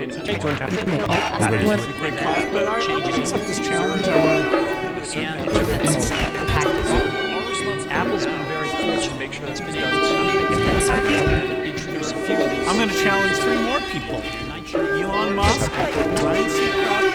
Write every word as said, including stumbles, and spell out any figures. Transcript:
Take one time. Great cause, but I Changes. accept this challenge. I want to. And Apple's been very fortunate to make sure that's been done. Introduce a few of these. I'm going to challenge three more people. Elon Musk,